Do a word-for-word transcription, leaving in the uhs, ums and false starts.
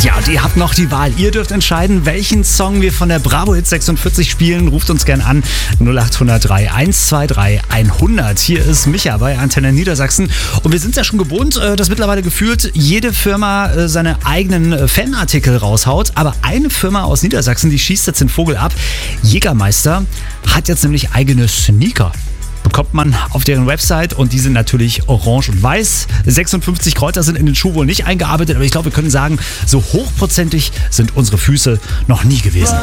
Ja, und ihr habt noch die Wahl. Ihr dürft entscheiden, welchen Song wir von der Bravo Hit sechsundvierzig spielen. Ruft uns gern an null acht null drei eins zwei drei hundert. Hier ist Micha bei Antenne Niedersachsen. Und wir sind ja schon gewohnt, dass mittlerweile gefühlt jede Firma seine eigenen Fanartikel raushaut. Aber eine Firma aus Niedersachsen, die schießt jetzt den Vogel ab. Jägermeister hat jetzt nämlich eigene Sneaker. Bekommt man auf deren Website und die sind natürlich orange und weiß. sechsundfünfzig Kräuter sind in den Schuh wohl nicht eingearbeitet, aber ich glaube, wir können sagen, so hochprozentig sind unsere Füße noch nie gewesen.